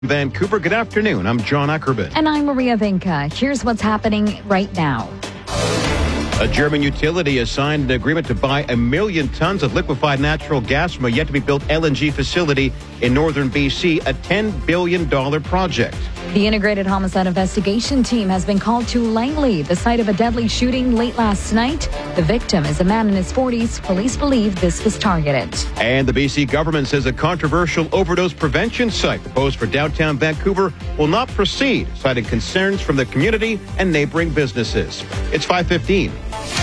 Vancouver, good afternoon. I'm John Ackerman. And I'm Maria Vinca. Here's what's happening right now. A German utility has signed an agreement to buy 1 million tons of liquefied natural gas from a yet-to-be-built LNG facility in northern BC, a $10 billion project. The Integrated Homicide Investigation Team has been called to Langley, the site of a deadly shooting late last night. The victim is a man in his 40s. Police believe this was targeted. And the BC government says a controversial overdose prevention site proposed for downtown Vancouver will not proceed, citing concerns from the community and neighboring businesses. It's 5:15.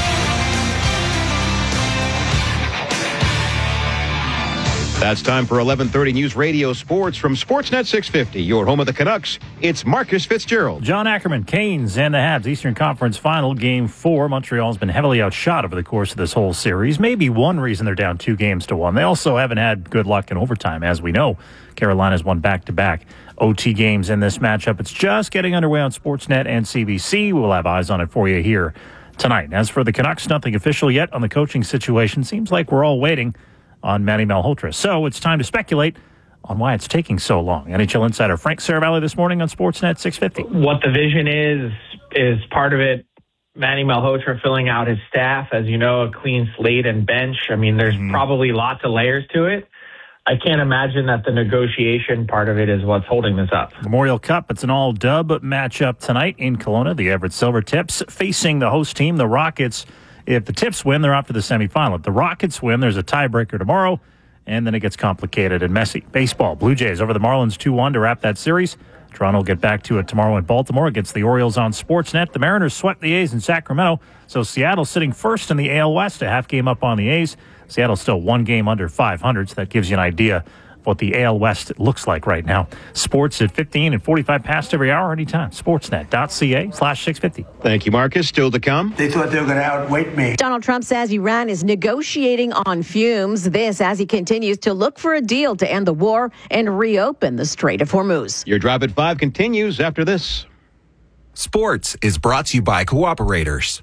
That's time for 11:30 News Radio Sports from Sportsnet 650, your home of the Canucks. It's Marcus Fitzgerald. John Ackerman, Canes and the Habs, Eastern Conference Final, Game 4. Montreal's been heavily outshot over the course of this whole series. Maybe one reason they're down 2-1. They also haven't had good luck in overtime, as we know. Carolina's won back-to-back OT games in this matchup. It's just getting underway on Sportsnet and CBC. We'll have eyes on it for you here tonight. As for the Canucks, nothing official yet on the coaching situation. Seems like we're all waiting on Manny Malhotra. So it's time to speculate on why it's taking so long. NHL insider Frank Saravalli this morning on Sportsnet 650. What the vision is part of it. Manny Malhotra filling out his staff, as you know, a clean slate and bench. I mean, there's probably lots of layers to it. I can't imagine that the negotiation part of it is what's holding this up. Memorial Cup, it's an all-dub matchup tonight in Kelowna. The Everett Silver Tips facing the host team, the Rockets. If the Tips win, they're off to the semifinal. If the Rockets win, there's a tiebreaker tomorrow, and then it gets complicated and messy. Baseball, Blue Jays over the Marlins 2-1 to wrap that series. Toronto will get back to it tomorrow in Baltimore against the Orioles on Sportsnet. The Mariners swept the A's in Sacramento, so Seattle sitting first in the AL West, a half game up on the A's. Seattle's still 1 game under 500, so that gives you an idea of what the AL West looks like right now. Sports at 15 and 45 past every hour, anytime. Sportsnet.ca/650. Thank you, Marcus. Still to come. They thought they were going to outweight me. Donald Trump says Iran is negotiating on fumes. This as he continues to look for a deal to end the war and reopen the Strait of Hormuz. Your Drive at 5 continues after this. Sports is brought to you by Cooperators.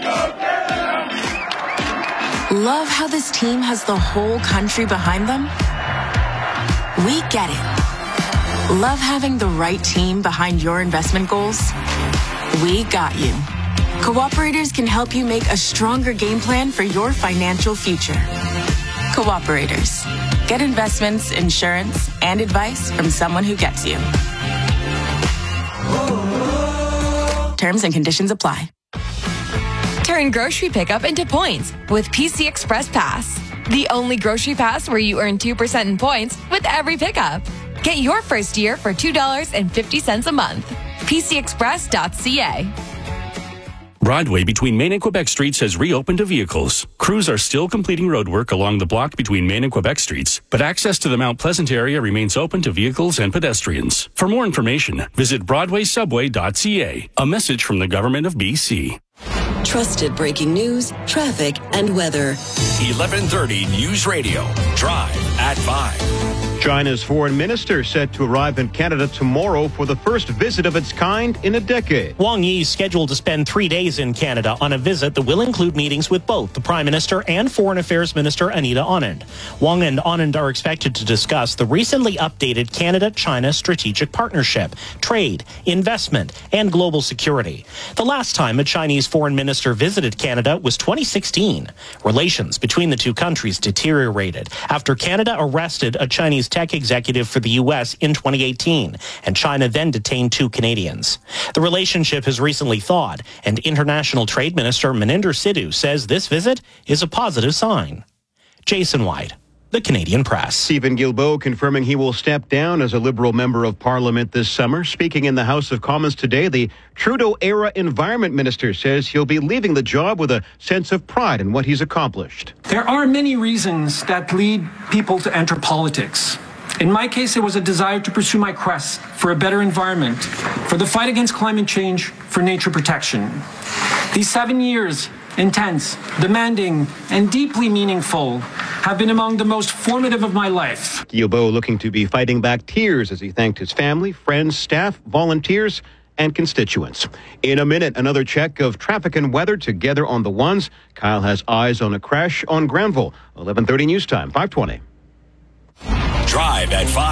Love how this team has the whole country behind them? We get it. Love having the right team behind your investment goals? We got you. Cooperators can help you make a stronger game plan for your financial future. Cooperators. Get investments, insurance, and advice from someone who gets you. Terms and conditions apply. Turn grocery pickup into points with PC Express Pass. The only grocery pass where you earn 2% in points with every pickup. Get your first year for $2.50 a month. PCExpress.ca. Broadway between Main and Quebec Streets has reopened to vehicles. Crews are still completing roadwork along the block between Main and Quebec Streets, but access to the Mount Pleasant area remains open to vehicles and pedestrians. For more information, visit BroadwaySubway.ca. A message from the Government of BC. Trusted breaking news, traffic, and weather. 11:30 News Radio. Drive at 5. China's foreign minister set to arrive in Canada tomorrow for the first visit of its kind in a decade. Wang Yi is scheduled to spend 3 days in Canada on a visit that will include meetings with both the Prime Minister and Foreign Affairs Minister Anita Anand. Wang and Anand are expected to discuss the recently updated Canada-China strategic partnership, trade, investment, and global security. The last time a Chinese foreign minister visited Canada was 2016. Relations between the two countries deteriorated after Canada arrested a Chinese tech executive for the U.S. in 2018, and China then detained 2 Canadians. The relationship has recently thawed, and International Trade Minister Maninder Sidhu says this visit is a positive sign. Jason White, the Canadian Press. Stephen Guilbeault confirming he will step down as a Liberal member of Parliament this summer. Speaking in the House of Commons today, the Trudeau-era Environment Minister says he'll be leaving the job with a sense of pride in what he's accomplished. There are many reasons that lead people to enter politics. In my case, it was a desire to pursue my quest for a better environment, for the fight against climate change, for nature protection. These 7 years, intense, demanding, and deeply meaningful, have been among the most formative of my life. Guilbeault looking to be fighting back tears as he thanked his family, friends, staff, volunteers, and constituents. In a minute, another check of traffic and weather together on the ones. Kyle has eyes on a crash on Granville. 11:30 news time, 5:20. Drive at 5.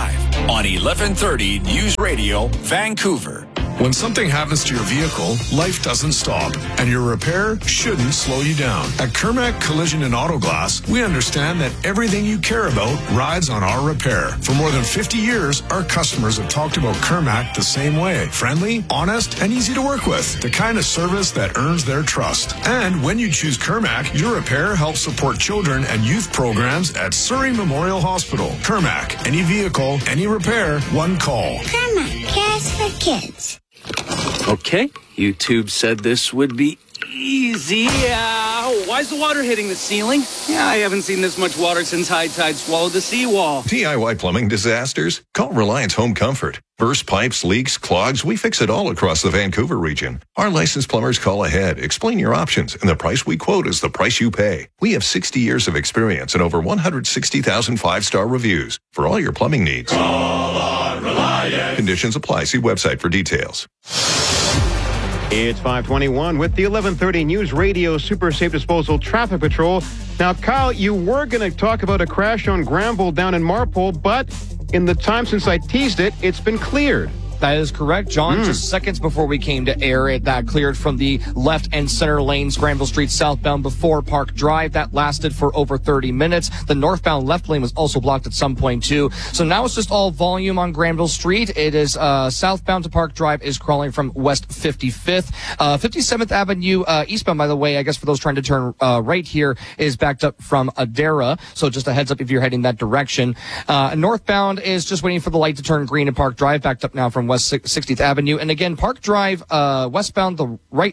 on 1130 News Radio, Vancouver. When something happens to your vehicle, life doesn't stop, and your repair shouldn't slow you down. At Kermac Collision and Auto Glass, we understand that everything you care about rides on our repair. For more than 50 years, our customers have talked about Kermac the same way. Friendly, honest, and easy to work with. The kind of service that earns their trust. And when you choose Kermac, your repair helps support children and youth programs at Surrey Memorial Hospital. Kermac, any vehicle, any repair, one call. Kermac cares for kids. Okay, YouTube said this would be easy. Why is the water hitting the ceiling? Yeah, I haven't seen this much water since high tide swallowed the seawall. DIY plumbing disasters? Call Reliance Home Comfort. Burst pipes, leaks, clogs, we fix it all across the Vancouver region. Our licensed plumbers call ahead, explain your options, and the price we quote is the price you pay. We have 60 years of experience and over 160,000 five-star reviews for all your plumbing needs. Call on Reliance. Conditions apply. See website for details. It's 5:21 with the 1130 News Radio Super Safe Disposal Traffic Patrol. Now, Kyle, you were going to talk about a crash on Granville down in Marpole, but in the time since I teased it, it's been cleared. That is correct, John. Just seconds before we came to air, that cleared from the left and center lanes, Granville Street southbound before Park Drive. That lasted for over 30 minutes. The northbound left lane was also blocked at some point, too. So now it's just all volume on Granville Street. It is southbound to Park Drive is crawling from West 55th. 57th Avenue eastbound, by the way, I guess for those trying to turn right here, is backed up from Adara. So just a heads up if you're heading that direction. Northbound is just waiting for the light to turn green at Park Drive, backed up now from West 60th Avenue. And again, Park Drive, westbound, the right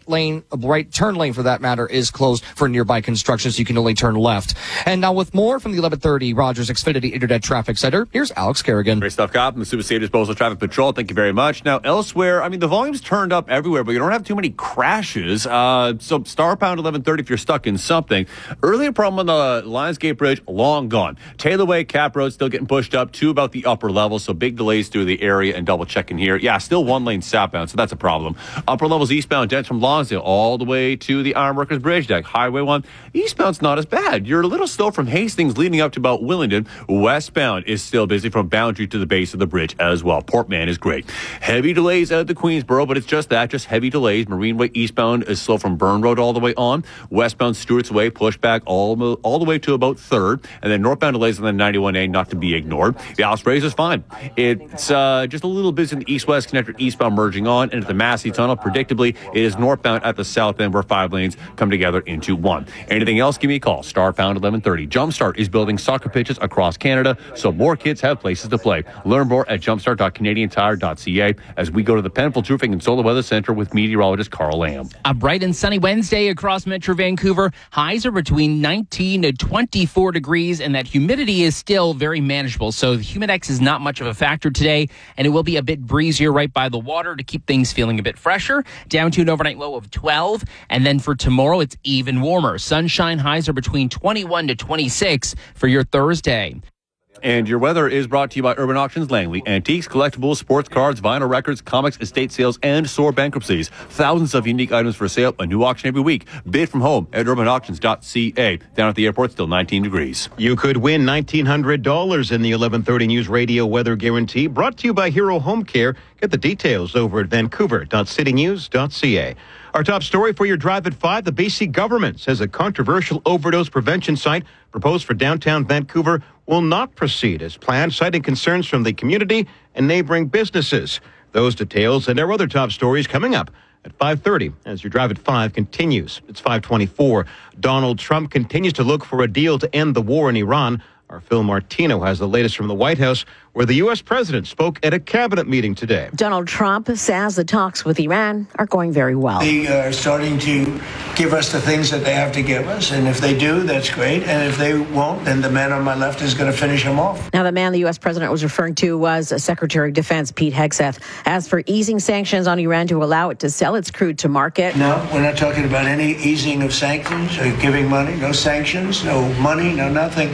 turn lane for that matter, is closed for nearby construction, so you can only turn left. And now with more from the 1130 Rogers Xfinity Internet Traffic Center, here's Alex Kerrigan. Great stuff, Cop. The Super Safe Disposal Traffic Patrol. Thank you very much. Now, elsewhere, I mean, the volume's turned up everywhere, but you don't have too many crashes. So Starpound 1130 if you're stuck in something. Earlier problem on the Lionsgate Bridge, long gone. Taylor Way, Cap Road still getting pushed up to about the upper level, so big delays through the area and double checking here. Yeah, still one lane southbound, so that's a problem. Upper levels eastbound, Dent from Lonsdale all the way to the Ironworkers Bridge deck. Highway 1, eastbound's not as bad. You're a little slow from Hastings leading up to about Willingdon. Westbound is still busy from Boundary to the base of the bridge as well. Portman is great. Heavy delays out the Queensboro, but it's just heavy delays. Marineway eastbound is slow from Burn Road all the way on. Westbound Stewart's Way, pushback all the way to about 3rd. And then northbound delays on the 91A, not to be ignored. The Alice Race is fine. It's just a little busy in the east-west connector eastbound merging on, and at the Massey Tunnel, predictably, it is northbound at the south end where 5 lanes come together into one. Anything else, give me a call. Starpound 1130. Jumpstart is building soccer pitches across Canada so more kids have places to play. Learn more at jumpstart.canadiantire.ca as we go to the Penfolds Roofing and Solar Weather Center with meteorologist Carl Lamb. A bright and sunny Wednesday across Metro Vancouver. Highs are between 19 to 24 degrees, and that humidity is still very manageable. So the Humidex is not much of a factor today, and it will be a bit breezier right by the water to keep things feeling a bit fresher, down to an overnight low of 12. And then for tomorrow, it's even warmer. Sunshine highs are between 21 to 26 for your Thursday. And your weather is brought to you by Urban Auctions Langley. Antiques, collectibles, sports cards, vinyl records, comics, estate sales, and store bankruptcies. Thousands of unique items for sale. A new auction every week. Bid from home at urbanauctions.ca. Down at the airport, still 19 degrees. You could win $1,900 in the 1130 News Radio Weather Guarantee. Brought to you by Hero Home Care. Get the details over at vancouver.citynews.ca. Our top story for your drive at 5, the BC government says a controversial overdose prevention site proposed for downtown Vancouver will not proceed as planned, citing concerns from the community and neighboring businesses. Those details and our other top stories coming up at 5:30 as your drive at 5 continues. It's 5:24. Donald Trump continues to look for a deal to end the war in Iran. Our Phil Martino has the latest from the White House, where the U.S. president spoke at a cabinet meeting today. Donald Trump says the talks with Iran are going very well. They are starting to give us the things that they have to give us, and if they do, that's great. And if they won't, then the man on my left is going to finish them off. Now, the man the U.S. president was referring to was Secretary of Defense Pete Hegseth. As for easing sanctions on Iran to allow it to sell its crude to market. No, we're not talking about any easing of sanctions or giving money. No sanctions, no money, no nothing.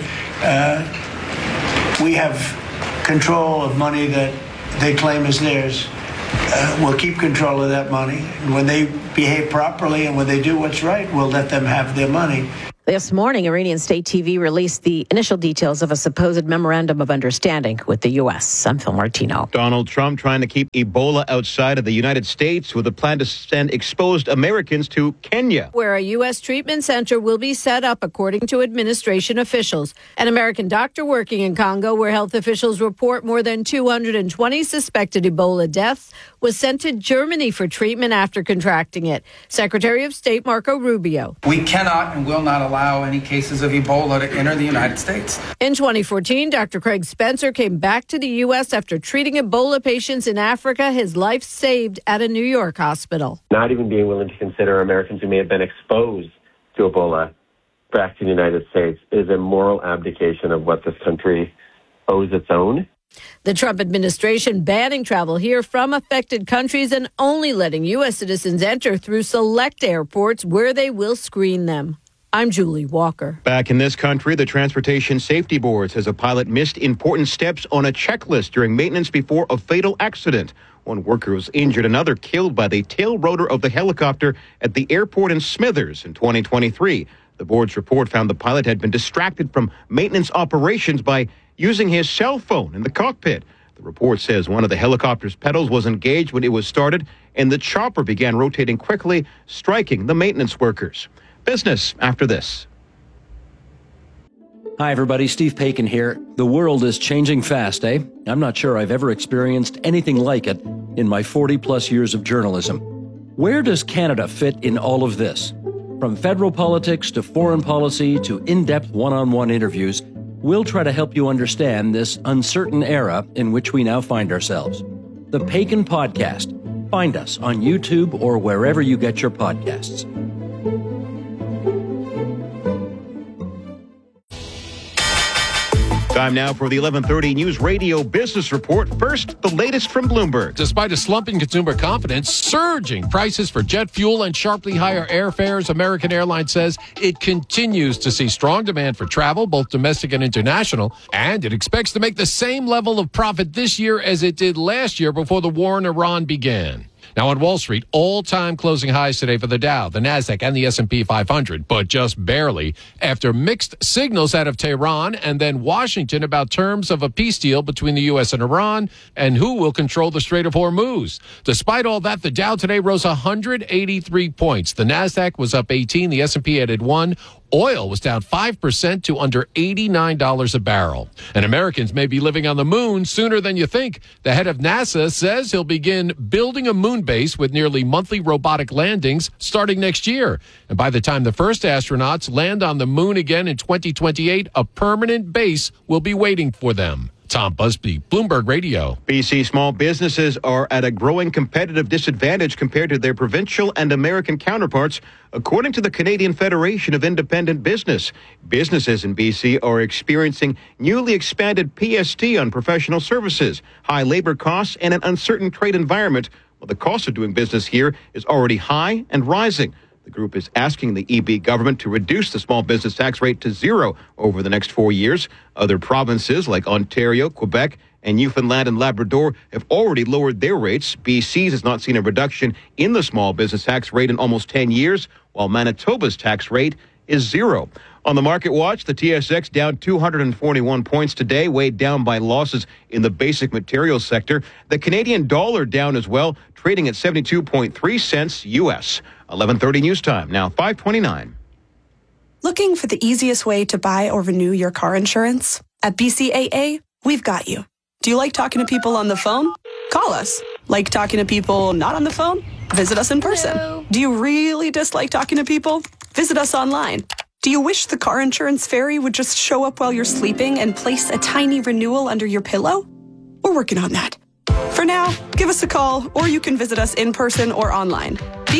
We have control of money that they claim is theirs. We'll keep control of that money. And when they behave properly and when they do what's right, we'll let them have their money. This morning, Iranian state TV released the initial details of a supposed memorandum of understanding with the U.S. I'm Phil Martino. Donald Trump trying to keep Ebola outside of the United States with a plan to send exposed Americans to Kenya, where a U.S. treatment center will be set up, according to administration officials. An American doctor working in Congo, where health officials report more than 220 suspected Ebola deaths, was sent to Germany for treatment after contracting it. Secretary of State Marco Rubio. We cannot and will not allow any cases of Ebola to enter the United States. In 2014, Dr. Craig Spencer came back to the U.S. after treating Ebola patients in Africa, his life saved at a New York hospital. Not even being willing to consider Americans who may have been exposed to Ebola back to the United States is a moral abdication of what this country owes its own. The Trump administration banning travel here from affected countries and only letting U.S. citizens enter through select airports where they will screen them. I'm Julie Walker. Back in this country, the Transportation Safety Board says a pilot missed important steps on a checklist during maintenance before a fatal accident. One worker was injured, another killed by the tail rotor of the helicopter at the airport in Smithers in 2023. The board's report found the pilot had been distracted from maintenance operations by using his cell phone in the cockpit. The report says one of the helicopter's pedals was engaged when it was started, and the chopper began rotating quickly, striking the maintenance workers. Business after this. Hi, everybody. Steve Paikin here. The world is changing fast, eh? I'm not sure I've ever experienced anything like it in my 40-plus years of journalism. Where does Canada fit in all of this? From federal politics to foreign policy to in-depth one-on-one interviews, we'll try to help you understand this uncertain era in which we now find ourselves. The Paikin Podcast. Find us on YouTube or wherever you get your podcasts. Time now for the 11:30 News Radio Business Report. First, the latest from Bloomberg. Despite a slump in consumer confidence, surging prices for jet fuel, and sharply higher airfares, American Airlines says it continues to see strong demand for travel, both domestic and international, and it expects to make the same level of profit this year as it did last year before the war in Iran began. Now on Wall Street, all-time closing highs today for the Dow, the Nasdaq, and the S&P 500, but just barely after mixed signals out of Tehran and then Washington about terms of a peace deal between the U.S. and Iran and who will control the Strait of Hormuz. Despite all that, the Dow today rose 183 points. The Nasdaq was up 18, the S&P added 1. Oil was down 5% to under $89 a barrel. And Americans may be living on the moon sooner than you think. The head of NASA says he'll begin building a moon base with nearly monthly robotic landings starting next year. And by the time the first astronauts land on the moon again in 2028, a permanent base will be waiting for them. Tom Busby, Bloomberg Radio. BC small businesses are at a growing competitive disadvantage compared to their provincial and American counterparts, according to the Canadian Federation of Independent Business. Businesses in BC are experiencing newly expanded PST on professional services, high labor costs, and an uncertain trade environment. Well, the cost of doing business here is already high and rising. The group is asking the EB government to reduce the small business tax rate to 0 over the next 4 years. Other provinces like Ontario, Quebec, and Newfoundland and Labrador have already lowered their rates. BC's has not seen a reduction in the small business tax rate in almost 10 years, while Manitoba's tax rate is 0. On the market watch, the TSX down 241 points today, weighed down by losses in the basic materials sector. The Canadian dollar down as well, trading at 72.3 cents U.S. 11:30 news time, now 5:29. Looking for the easiest way to buy or renew your car insurance? At BCAA, we've got you. Do you like talking to people on the phone? Call us. Like talking to people not on the phone? Visit us in person. Hello. Do you really dislike talking to people? Visit us online. Do you wish the car insurance fairy would just show up while you're sleeping and place a tiny renewal under your pillow? We're working on that. For now, give us a call, or you can visit us in person or online.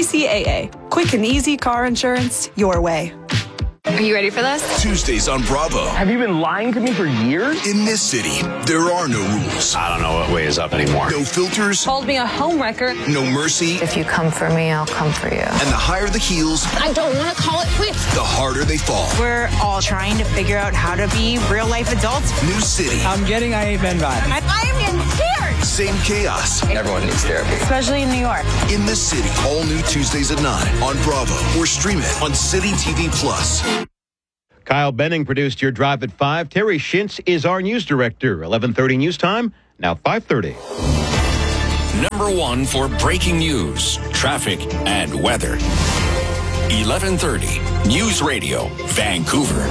BCAA. Quick and easy car insurance your way. Are you ready for this? Tuesdays on Bravo. Have you been lying to me for years? In this city, there are no rules. I don't know what way is up anymore. No filters. Called me a homewrecker. No mercy. If you come for me, I'll come for you. And the higher the heels, I don't want to call it quits. the harder they fall. We're all trying to figure out how to be real-life adults. New city. I'm getting I Ain't Been vibe. I am scared. Same chaos. Everyone needs therapy. Especially in New York. In this city. All new Tuesdays at 9 on Bravo. Or stream it on City TV Plus. Kyle Benning produced your Drive at 5. Terry Shintz is our news director. 11:30 news time, now 5:30. Number one for breaking news, traffic, and weather. 11:30 News Radio, Vancouver.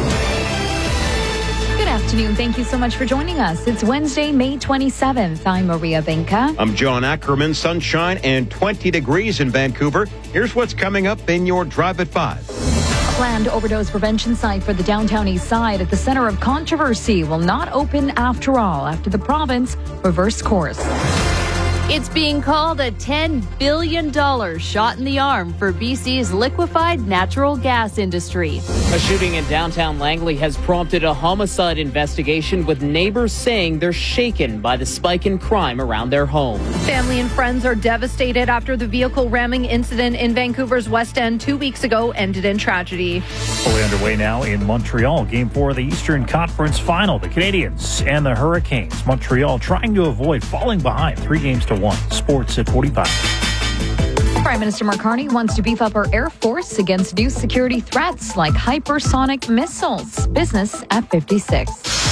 Good afternoon. Thank you so much for joining us. It's Wednesday, May 27th. I'm Maria Benka. I'm John Ackerman. Sunshine and 20 degrees in Vancouver. Here's what's coming up in your Drive at 5. Planned overdose prevention site for the downtown east side at the center of controversy will not open after all after the province reversed course. It's being called a $10 billion shot in the arm for BC's liquefied natural gas industry. A shooting in downtown Langley has prompted a homicide investigation, with neighbors saying they're shaken by the spike in crime around their home. Family and friends are devastated after the vehicle ramming incident in Vancouver's West End 2 weeks ago ended in tragedy. Fully underway now in Montreal. Game 4 of the Eastern Conference Final. The Canadiens and the Hurricanes. Montreal trying to avoid falling behind 3-1. Sports at 45. Prime Minister Mark Carney wants to beef up our Air Force against new security threats like hypersonic missiles. Business at 56.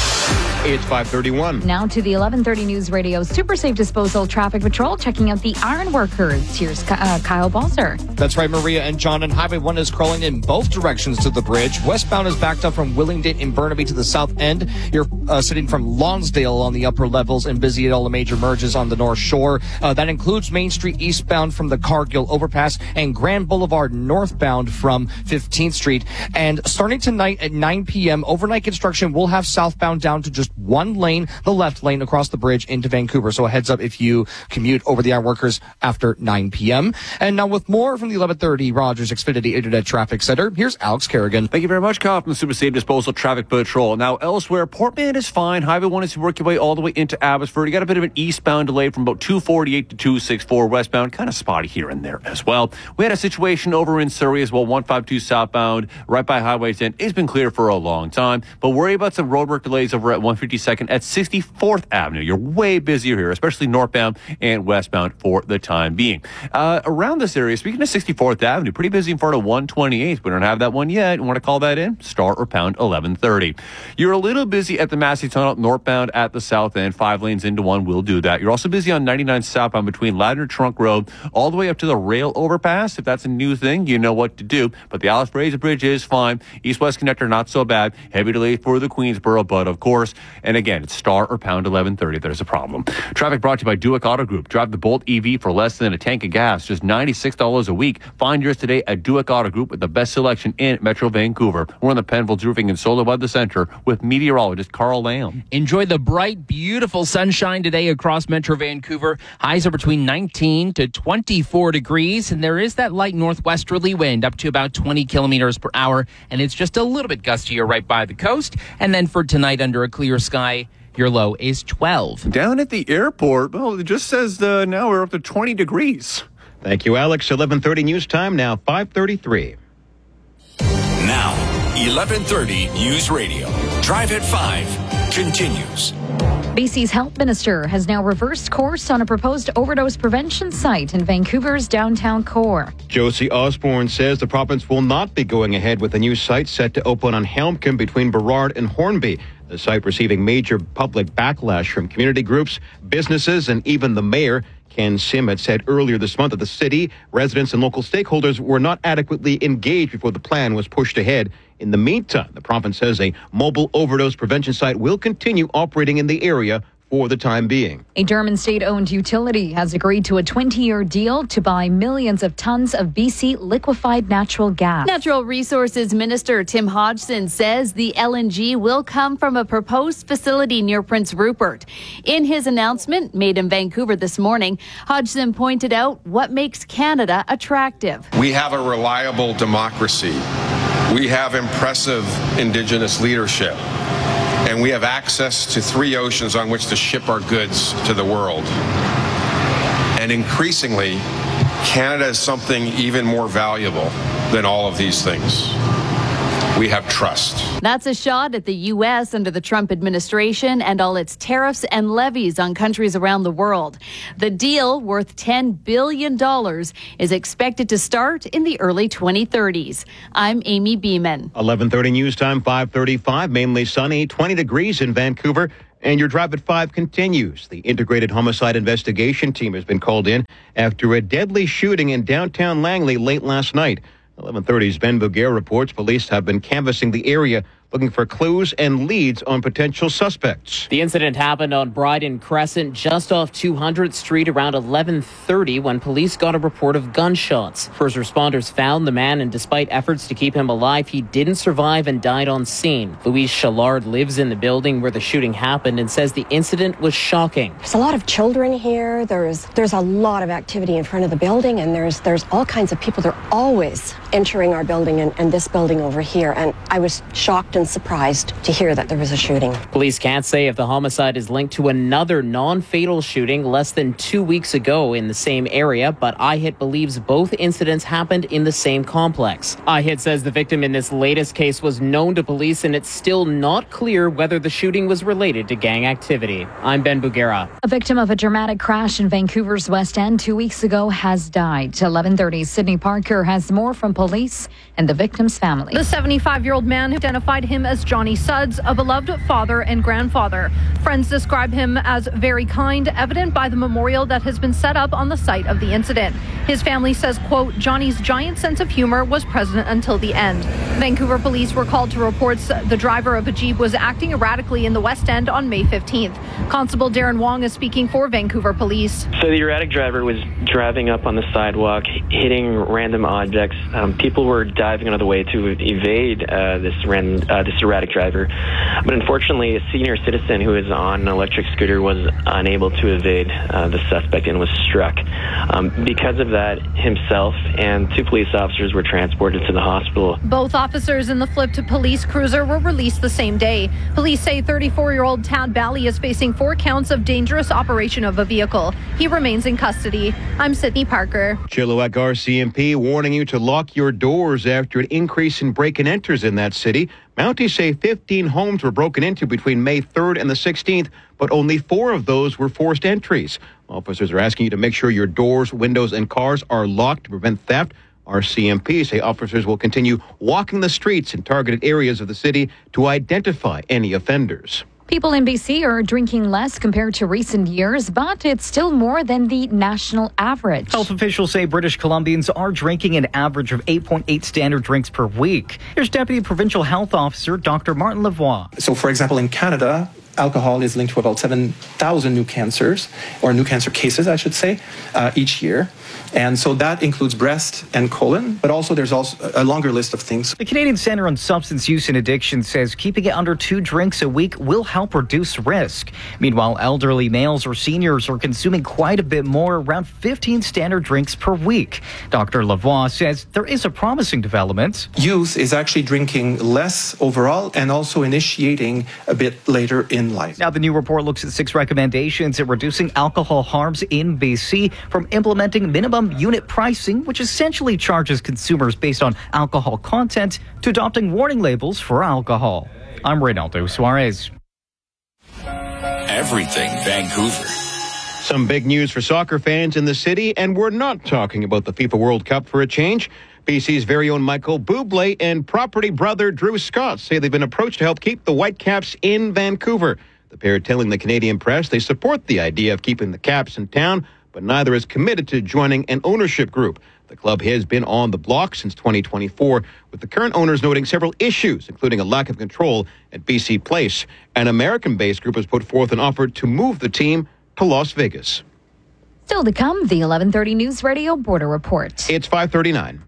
It's 5:31. Now to the 11:30 News Radio Super Safe Disposal Traffic Patrol, checking out the iron workers. Here's Kyle Balzer. That's right, Maria and John. And Highway 1 is crawling in both directions to the bridge. Westbound is backed up from Willingdon and Burnaby to the south end. You're sitting from Lonsdale on the upper levels and busy at all the major merges on the North Shore. That includes Main Street eastbound from the Cargill Overpass and Grand Boulevard northbound from 15th Street. And starting tonight at 9 p.m., overnight construction will have southbound down to just one lane, the left lane, across the bridge into Vancouver. So a heads up if you commute over the Ironworkers after 9 p.m. And now with more from the 11:30 Rogers Xfinity Internet Traffic Center, here's Alex Kerrigan. Thank you very much, Kyle, from the Super Safe Disposal Traffic Patrol. Now elsewhere, Port Mann is fine. Highway 1 is working your way all the way into Abbotsford. You got a bit of an eastbound delay from about 248 to 264 westbound. Kind of spotty here and there as well. We had a situation over in Surrey as well, 152 southbound, right by Highway 10. It's been clear for a long time, but worry about some roadwork delays over at 152nd at 64th Avenue. You're way busier here, especially northbound and westbound for the time being. Around this area, speaking of 64th Avenue, pretty busy in front of 128th. We don't have that one yet. You want to call that in? Star or pound 1130. You're a little busy at the Massey Tunnel northbound at the south end. 5 lanes into one will do that. You're also busy on 99 southbound between Ladner Trunk Road all the way up to the rail overpass. If that's a new thing, you know what to do. But the Alice Fraser Bridge is fine. East-west connector, not so bad. Heavy delay for the Queensboro, but of course, and again, it's star or pound 1130. There's a problem. Traffic brought to you by Duick Auto Group. Drive the Bolt EV for less than a tank of gas, just $96 a week. Find yours today at Duick Auto Group with the best selection in Metro Vancouver. We're in the Penfolds Roofing and Solar Weather Center with meteorologist Carl Lamb. Enjoy the bright, beautiful sunshine today across Metro Vancouver. Highs are between 19 to 24 degrees, and there is that light northwesterly wind up to about 20 kilometers per hour, and it's just a little bit gustier right by the coast. And then for tonight, under a clear sky, your low is 12. Down at the airport, well, it just says now we're up to 20 degrees. Thank you, Alex. 11:30 news time, now 5:33. Now, 11:30 News Radio. Drive at 5 continues. BC's health minister has now reversed course on a proposed overdose prevention site in Vancouver's downtown core. Josie Osborne says the province will not be going ahead with a new site set to open on Helmcombe between Burrard and Hornby. The site receiving major public backlash from community groups, businesses, and even the mayor. Ken Simmett said earlier this month that the city, residents, and local stakeholders were not adequately engaged before the plan was pushed ahead. In the meantime, the province says a mobile overdose prevention site will continue operating in the area for the time being. A German state-owned utility has agreed to a 20-year deal to buy millions of tons of BC liquefied natural gas. Natural Resources Minister Tim Hodgson says the LNG will come from a proposed facility near Prince Rupert. In his announcement made in Vancouver this morning, Hodgson pointed out what makes Canada attractive. We have a reliable democracy. We have impressive Indigenous leadership. And we have access to 3 oceans on which to ship our goods to the world. And increasingly, Canada is something even more valuable than all of these things. we have trust. That's a shot at the U.S. under the Trump administration and all its tariffs and levies on countries around the world. The deal, worth $10 billion, is expected to start in the early 2030s. I'm Amy Beeman. 11:30 news time, 5:35, mainly sunny, 20 degrees in Vancouver. And your Drive at 5 continues. The Integrated Homicide Investigation Team has been called in after a deadly shooting in downtown Langley late last night. 11:30's Ben Bugere reports police have been canvassing the area, looking for clues and leads on potential suspects. The incident happened on Bryden Crescent, just off 200th Street, around 11:30 when police got a report of gunshots. First responders found the man, and despite efforts to keep him alive, he didn't survive and died on scene. Louise Challard lives in the building where the shooting happened and says the incident was shocking. There's a lot of children here. There's a lot of activity in front of the building, and there's all kinds of people. They're always entering our building and this building over here, and I was shocked and surprised to hear that there was a shooting. Police can't say if the homicide is linked to another non-fatal shooting less than 2 weeks ago in the same area, but IHIT believes both incidents happened in the same complex. IHIT says the victim in this latest case was known to police, and it's still not clear whether the shooting was related to gang activity. I'm Ben Bugera. A victim of a dramatic crash in Vancouver's West End 2 weeks ago has died. 11:30, Sydney Parker has more from police and the victim's family. The 75-year-old man identified him as Johnny Sudds, a beloved father and grandfather. Friends describe him as very kind, evident by the memorial that has been set up on the site of the incident. His family says, quote, Johnny's giant sense of humor was present until the end. Vancouver police were called to reports the driver of a Jeep was acting erratically in the West End on May 15th. Constable Darren Wong is speaking for Vancouver police. So the erratic driver was driving up on the sidewalk, hitting random objects. People were diving out of the way to evade this erratic driver. But unfortunately, a senior citizen who is on an electric scooter was unable to evade the suspect and was struck. Because of that, himself and 2 police officers were transported to the hospital. Both officers in the flipped police cruiser were released the same day. Police say 34-year-old Tad Bally is facing 4 counts of dangerous operation of a vehicle. He remains in custody. I'm Sydney Parker. Chilliwack RCMP warning you to lock your doors after an increase in break-and-enters in that city. Mounties say 15 homes were broken into between May 3rd and the 16th, but only 4 of those were forced entries. Officers are asking you to make sure your doors, windows, and cars are locked to prevent theft. RCMP say officers will continue walking the streets in targeted areas of the city to identify any offenders. People in BC are drinking less compared to recent years, but it's still more than the national average. Health officials say British Columbians are drinking an average of 8.8 standard drinks per week. Here's Deputy Provincial Health Officer Dr. Martin Lavoie. So, for example, in Canada, alcohol is linked to about 7,000 new cancers, or new cancer cases, I should say, each year. And so that includes breast and colon, but also there's also a longer list of things. The Canadian Centre on Substance Use and Addiction says keeping it under 2 drinks a week will help reduce risk. Meanwhile, elderly males or seniors are consuming quite a bit more, around 15 standard drinks per week. Dr. Lavoie says there is a promising development. Youth is actually drinking less overall and also initiating a bit later in life. Now, the new report looks at 6 recommendations at reducing alcohol harms in BC, from implementing minimum unit pricing, which essentially charges consumers based on alcohol content, to adopting warning labels for alcohol. I'm Reynaldo Suarez. Everything Vancouver. Some big news for soccer fans in the city, and we're not talking about the FIFA World Cup for a change. BC's very own Michael Bublé and property brother Drew Scott say they've been approached to help keep the Whitecaps in Vancouver. The pair telling the Canadian press they support the idea of keeping the Caps in town, but neither is committed to joining an ownership group. The club has been on the block since 2024, with the current owners noting several issues, including a lack of control at BC Place. An American-based group has put forth an offer to move the team to Las Vegas. Still to come, the 11:30 News Radio Border Report. It's 5:39.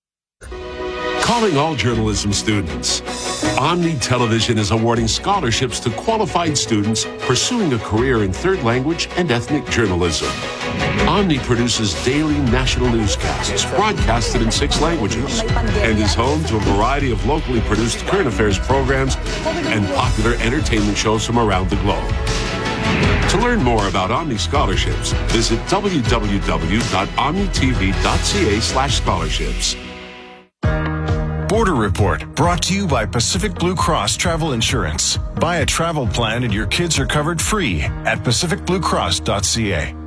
Calling all journalism students. Omni Television is awarding scholarships to qualified students pursuing a career in 3rd language and ethnic journalism. Omni produces daily national newscasts broadcasted in 6 languages and is home to a variety of locally produced current affairs programs and popular entertainment shows from around the globe. To learn more about Omni scholarships, visit www.omnitv.ca/scholarships. Border Report, brought to you by Pacific Blue Cross Travel Insurance. Buy a travel plan and your kids are covered free at pacificbluecross.ca.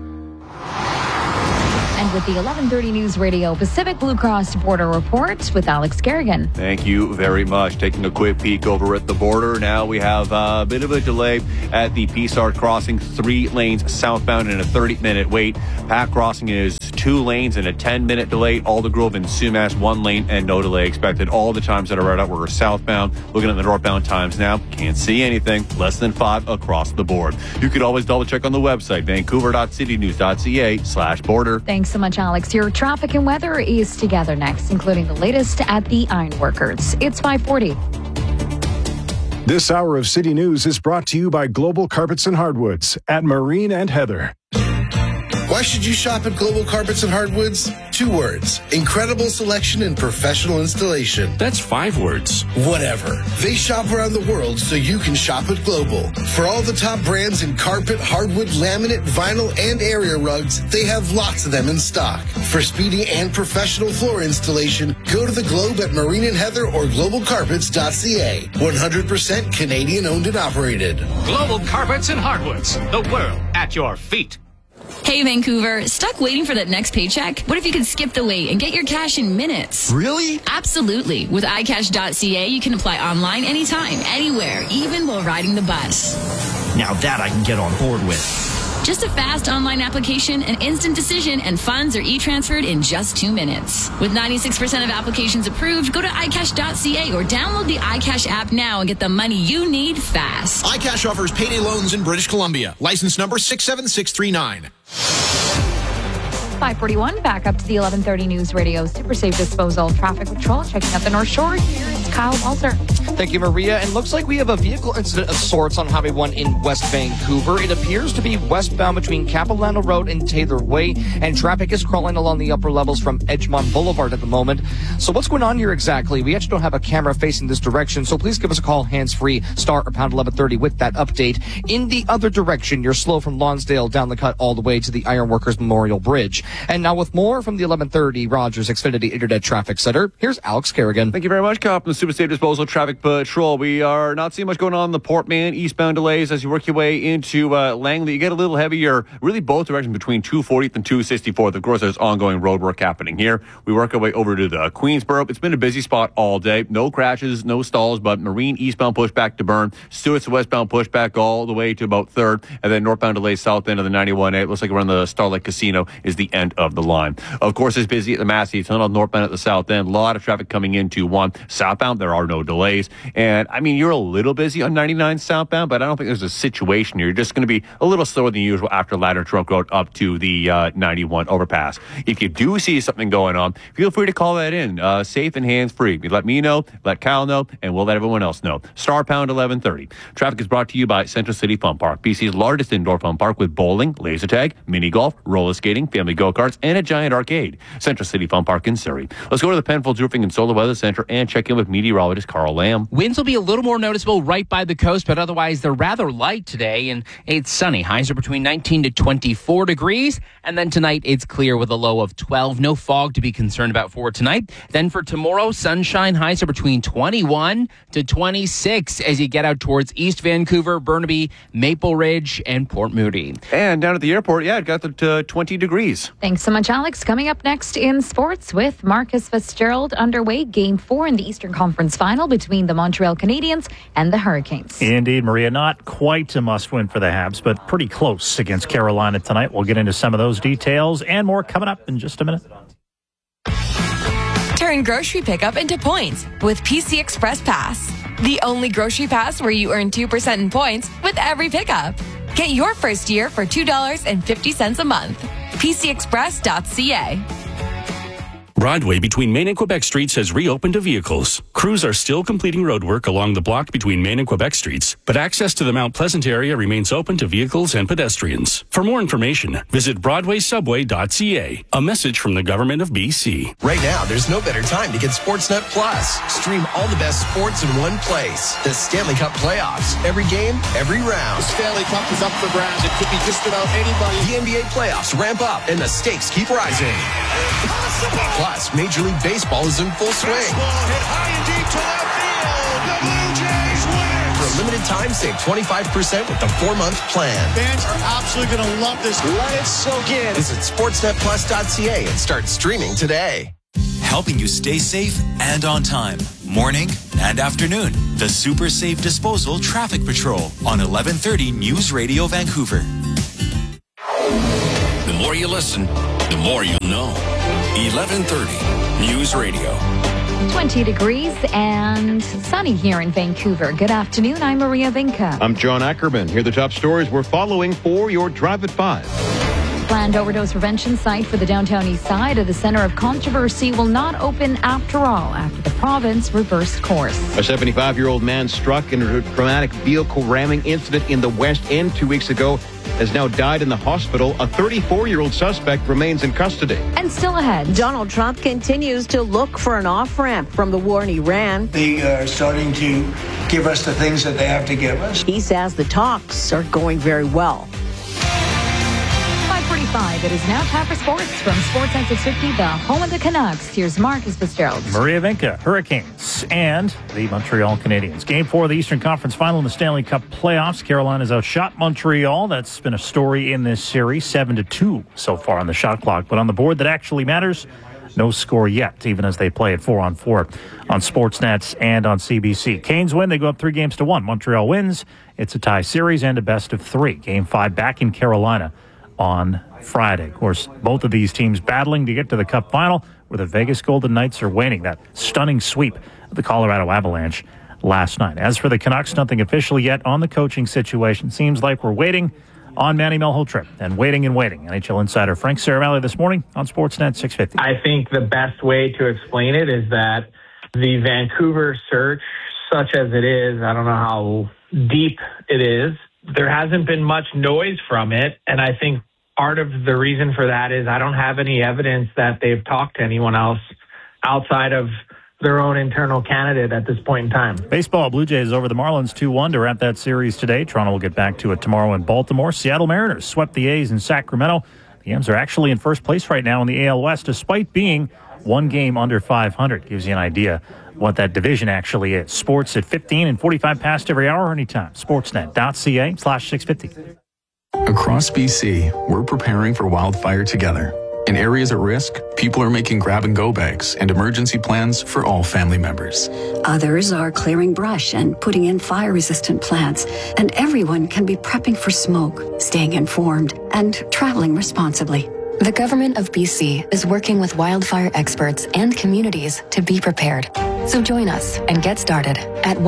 And with the 11:30 News Radio Pacific Blue Cross Border Report with Alex Kerrigan. Thank you very much. Taking a quick peek over at the border. Now we have a bit of a delay at the Peace Arch crossing, 3 lanes southbound and a 30-minute wait. Pack crossing is 2 lanes and a 10-minute delay. Aldergrove and Sumas, 1 lane and no delay expected. All the times that are right out were southbound. Looking at the northbound times now, can't see anything. Less than 5 across the board. You could always double check on the website, vancouver.citynews.ca/border. Thanks so much, Alex. Your traffic and weather is together next, including the latest at the Ironworkers. It's 5:40. This hour of City News is brought to you by Global Carpets and Hardwoods at Marine and Heather. Why should you shop at Global Carpets and Hardwoods? 2 words. Incredible selection and professional installation. That's 5 words. Whatever. They shop around the world so you can shop at Global. For all the top brands in carpet, hardwood, laminate, vinyl, and area rugs, they have lots of them in stock. For speedy and professional floor installation, go to the Globe at Marine and Heather or globalcarpets.ca. 100% Canadian owned and operated. Global Carpets and Hardwoods. The world at your feet. Hey, Vancouver, stuck waiting for that next paycheck? What if you could skip the wait and get your cash in minutes? Really? Absolutely. With iCash.ca, you can apply online anytime, anywhere, even while riding the bus. Now that I can get on board with. Just a fast online application, an instant decision, and funds are e-transferred in just 2 minutes. With 96% of applications approved, go to iCash.ca or download the iCash app now and get the money you need fast. iCash offers payday loans in British Columbia. License number 67639. 5:41, back up to the 11:30 News Radio Super Safe Disposal Traffic Patrol. Checking out the North Shore. Here's Kyle Walter. Thank you, Maria. And looks like we have a vehicle incident of sorts on Highway 1 in West Vancouver. It appears to be westbound between Capilano Road and Taylor Way, and traffic is crawling along the upper levels from Edgemont Boulevard at the moment. So what's going on here exactly? We actually don't have a camera facing this direction, so please give us a call hands-free, star or pound 1130 with that update. In the other direction, you're slow from Lonsdale down the cut all the way to the Ironworkers Memorial Bridge. And now with more from the 1130 Rogers Xfinity Internet Traffic Center, here's Alex Kerrigan. Thank you very much, Cop, from the Super Safe Disposal Traffic Patrol. We are not seeing much going on in the Port Mann eastbound delays as you work your way into Langley. You get a little heavier, really both directions between 240th and 264th. Of course, there's ongoing road work happening here. We work our way over to the Queensboro. It's been a busy spot all day. No crashes, no stalls, but Marine eastbound pushback to Burn. Stewart's westbound pushback all the way to about 3rd, and then northbound delays south end of the 91A. It looks like around the Starlight Casino is the end of the line. Of course, it's busy at the Massey Tunnel, northbound at the south end. A lot of traffic coming into 1. Southbound, there are no delays. And, I mean, you're a little busy on 99 southbound, but I don't think there's a situation here. You're just going to be a little slower than usual after Ladder Trunk Road up to the 91 overpass. If you do see something going on, feel free to call that in. Safe and hands-free. You let me know, let Kyle know, and we'll let everyone else know. Star pound 1130. Traffic is brought to you by Central City Fun Park, BC's largest indoor fun park with bowling, laser tag, mini golf, roller skating, family go-karts, and a giant arcade. Central City Fun Park in Surrey. Let's go to the Penfolds Roofing and Solar Weather Center and check in with meteorologist Carl Lamb. Winds will be a little more noticeable right by the coast, but otherwise they're rather light today, and it's sunny. Highs are between 19 to 24 degrees, and then tonight it's clear with a low of 12. No fog to be concerned about for tonight. Then for tomorrow, sunshine. Highs are between 21 to 26 as you get out towards East Vancouver, Burnaby, Maple Ridge, and Port Moody. And down at the airport, it got to 20 degrees. Thanks so much, Alex. Coming up next in sports with Marcus Fitzgerald underway. Game 4 in the Eastern Conference Final between the Montreal Canadiens and the Hurricanes. Indeed, Maria. Not quite a must-win for the Habs, but pretty close against Carolina tonight. We'll get into some of those details and more coming up in just a minute. Turn grocery pickup into points with PC Express Pass. The only grocery pass where you earn 2% in points with every pickup. Get your first year for $2.50 a month. PCExpress.ca. Broadway between Main and Quebec Streets has reopened to vehicles. Crews are still completing roadwork along the block between Main and Quebec Streets. but access to the Mount Pleasant area remains open to vehicles and pedestrians. For more information, visit BroadwaySubway.ca. A message from the Government of BC. Right now, there's no better time to get Sportsnet Plus. Stream all the best sports in one place. The Stanley Cup playoffs. Every game, every round. The Stanley Cup is up for grabs. It could be just about anybody. The NBA playoffs ramp up and the stakes keep rising. Impossible. Plus, Major League Baseball is in full swing. Hit high and deep to left field. The Blue Jays win. For a limited time, save 25% with the 4-month plan. Fans are absolutely going to love this. Let it soak in. Visit sportsnetplus.ca and start streaming today. Helping you stay safe and on time. Morning and afternoon. The Super Safe Disposal Traffic Patrol on 1130 News Radio Vancouver. The more you listen, the more you'll know. 1130 News Radio. 20 degrees and sunny here in Vancouver. Good afternoon. I'm Maria Vinca. I'm John Ackerman. Here are the top stories we're following for your Drive at 5. Planned overdose prevention site for the downtown east side of the center of controversy will not open after all after the province reversed course. A 75-year-old man struck in a traumatic vehicle ramming incident in the West End 2 weeks ago has now died in the hospital. A 34-year-old suspect remains in custody. And still ahead, Donald Trump continues to look for an off-ramp from the war in Iran. They are starting to give us the things that they have to give us. He says the talks are going very well. 5:45. It is now time for sports from Sportsnet 650, the home of the Canucks. Here's Marcus Fitzgerald. Maria Vinca, Hurricanes, and the Montreal Canadiens. Game 4 of the Eastern Conference Final in the Stanley Cup playoffs. Carolina's outshot Montreal. That's been a story in this series, 7-2 so far on the shot clock. But on the board that actually matters, no score yet, even as they play at 4-on-4 on Sportsnet and on CBC. Canes win. They go up 3-1. Montreal wins. It's a tie series and a best of 3. Game 5 back in Carolina on Friday. Of course, both of these teams battling to get to the Cup final, where the Vegas Golden Knights are winning that stunning sweep of the Colorado Avalanche last night. As for the Canucks, nothing official yet on the coaching situation. Seems like we're waiting on Manny Malhotra and waiting. NHL insider Frank Saravalli this morning on Sportsnet 650. I think the best way to explain it is that the Vancouver search, such as it is, I don't know how deep it is, there hasn't been much noise from it, and I think part of the reason for that is I don't have any evidence that they've talked to anyone else outside of their own internal candidate at this point in time. Baseball, Blue Jays over the Marlins 2-1 to wrap that series today. Toronto will get back to it tomorrow in Baltimore. Seattle Mariners swept the A's in Sacramento. The M's are actually in first place right now in the AL West, despite being one game under 500. Gives you an idea what that division actually is. Sports at 15 and 45 past every hour or anytime. Sportsnet.ca/650. Across BC, we're preparing for wildfire together. In areas at risk, people are making grab-and-go bags and emergency plans for all family members. Others are clearing brush and putting in fire-resistant plants. And everyone can be prepping for smoke, staying informed, and traveling responsibly. The Government of BC is working with wildfire experts and communities to be prepared. So join us and get started at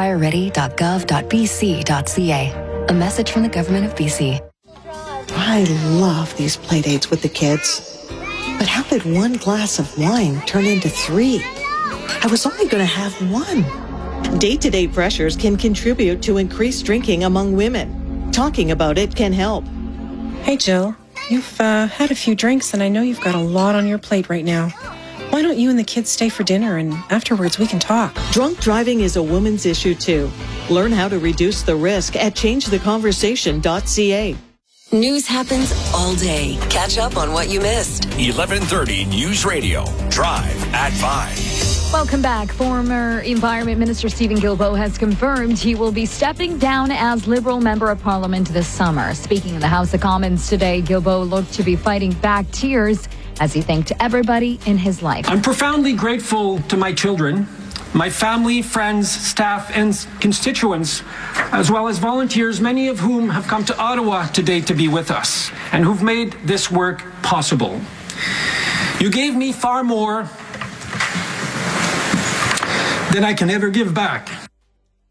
wildfireready.gov.bc.ca. A message from the Government of BC. I love these play dates with the kids. But how did one glass of wine turn into 3? I was only going to have 1. Day-to-day pressures can contribute to increased drinking among women. Talking about it can help. Hey, Jill. You've had a few drinks, and I know you've got a lot on your plate right now. Why don't you and the kids stay for dinner, and afterwards we can talk? Drunk driving is a woman's issue, too. Learn how to reduce the risk at changetheconversation.ca. News happens all day. Catch up on what you missed. 1130 News Radio. Drive at 5. Welcome back. Former Environment Minister Stephen Guilbeault has confirmed he will be stepping down as Liberal Member of Parliament this summer. Speaking in the House of Commons today, Guilbeault looked to be fighting back tears as he thanked everybody in his life. I'm profoundly grateful to my children, my family, friends, staff, and constituents, as well as volunteers, many of whom have come to Ottawa today to be with us and who've made this work possible. You gave me far more than I can ever give back.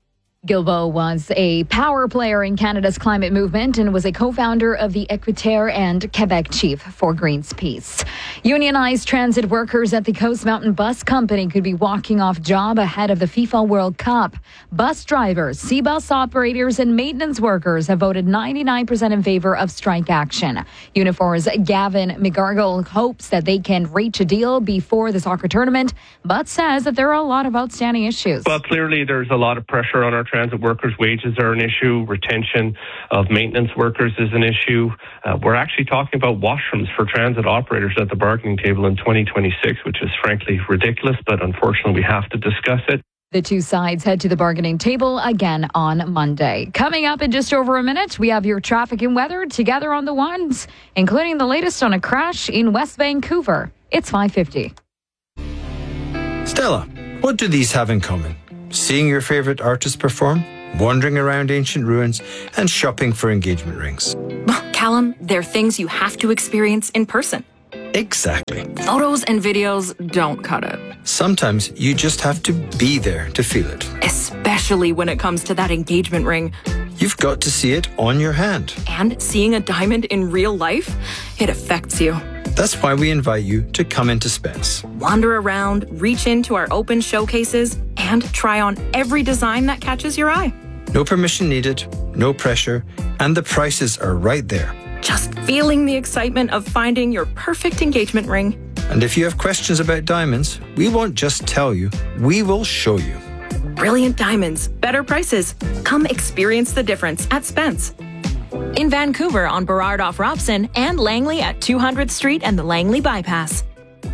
Guilbeault was a power player in Canada's climate movement and was a co-founder of the Équiterre and Quebec chief for Greenpeace. Unionized transit workers at the Coast Mountain Bus Company could be walking off job ahead of the FIFA World Cup. Bus drivers, C-bus operators, and maintenance workers have voted 99% in favor of strike action. Unifor's Gavin McGargle hopes that they can reach a deal before the soccer tournament, but says that there are a lot of outstanding issues. Well, clearly there's a lot of pressure on our transit workers' wages are an issue. Retention of maintenance workers is an issue. We're actually talking about washrooms for transit operators at the bargaining table in 2026, which is frankly ridiculous, but unfortunately we have to discuss it. The two sides head to the bargaining table again on Monday. Coming up in just over a minute, we have your traffic and weather together on the ones, including the latest on a crash in West Vancouver. It's 5:50. Stella, what do these have in common? Seeing your favourite artist perform, wandering around ancient ruins, and shopping for engagement rings. Callum, they're things you have to experience in person. Exactly. Photos and videos don't cut it. Sometimes you just have to be there to feel it. Especially when it comes to that engagement ring. You've got to see it on your hand. And seeing a diamond in real life, it affects you. That's why we invite you to come into Spence. Wander around, reach into our open showcases, and try on every design that catches your eye. No permission needed, no pressure, and the prices are right there. Just feeling the excitement of finding your perfect engagement ring. And if you have questions about diamonds, we won't just tell you, we will show you. Brilliant diamonds, better prices. Come experience the difference at Spence. In Vancouver on Burrard off Robson and Langley at 200th Street and the Langley Bypass.